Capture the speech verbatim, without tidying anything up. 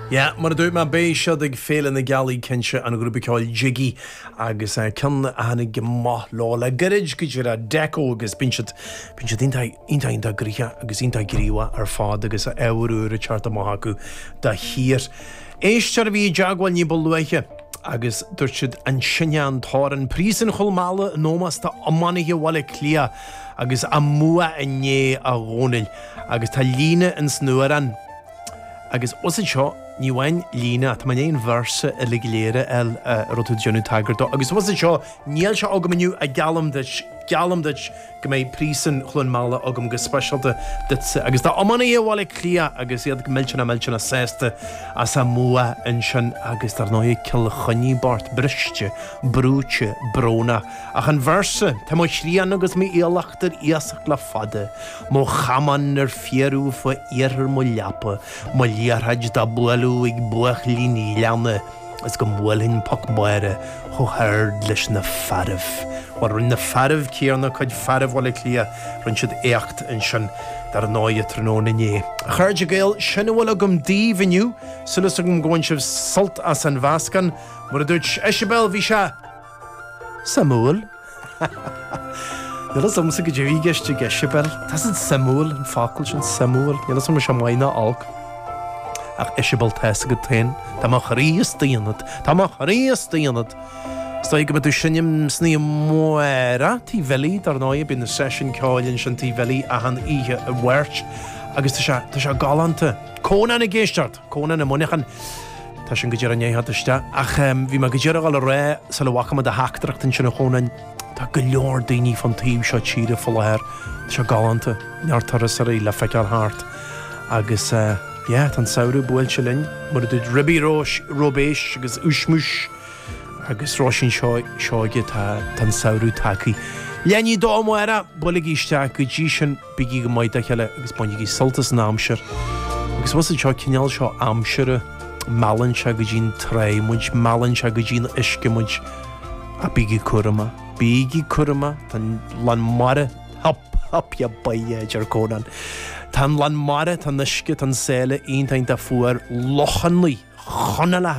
Ja, mar dúirt má bé seo ag féile na galí cinse an grúpa ceáil Jiggy agus cin ana go maith lála garid go dtíar a deco agus pinsead pinsead intainta gríthe agus inta gríomha ar fád agus a éhrú a tearta maith acu de hir. Éistear a bhí deagháil ní bolúaiche agus dúirt an sinnean thar an prísan chulmála nómas tá ammanige bhile clia agus a mua a né a gcónail agus tá líne an snuaran agus os seo ní bhain lína tá man éon verse a le léire el rotú Johnny Taggart agus was seo níl seo agam aniu a galam deit galam deit go mé prísan chluin mála agam go specialta agus tá amana é bhile clia agus iad go miltena miltena sésta as sa mua an sin agus tar nóí cill chuní bart briste brúte brona ach an verse tá má srían agus mí éalachtar íasach le fada mó chaman ar fiarú fa iarthar mo leapa mo líarhaid da bualú ag buach líní leanna as go mhuilinn poc muire cho hard leis na farh. War run na farh céarna chuid farh bhile clia run siad éacht an sin dar náide tróna né. Chuirde gail sinna bhfuil agam díomhaniu sulas agam ghain sibh sult as an bhascan mar a dúirt Eisibel bhí se Samúil. Nílas am sa go dtíobh geiste Eisibel Tá san Samúil an fácail sin Samúil nílas am se maina alc ach Eisibel teasa go tain Tá má chríos daonad Tá má chríos daonad Sta go tú sinnim sní muera tí bhelí dar náid bin na session cáilinn sin tí bhelí a han ihe a bhairt agus tá se galanta cóna na géisteart cóna na munechan tá sin go dtíar a néhatiste ach bhí me go dtíar gáil a ré sa le bhacha de heachtarachtain sin na chónain tá go leor daoine fan tíomh seo tíre foláir tá se galanta neartar sa í le feicear háart agus ja tan saoú buil se linn mar a dúid ribí rós robéis agus úsmúis agus rásin seoige tá tan saoú tacaí. Leaní dámhaire bula íiste go dtí sin bigí go maidide cheile agus buinigí soltas na amsir. Agus was seo cineal seo amsire meallann se go dtín tréimmuid meallann se go dtín iscimuid a bigí curama. Bigí curama tan lan mare hap hap ja baide ar cónan. Tan lan mare tan isce tan séile aontain de fuair lochanlaí chona le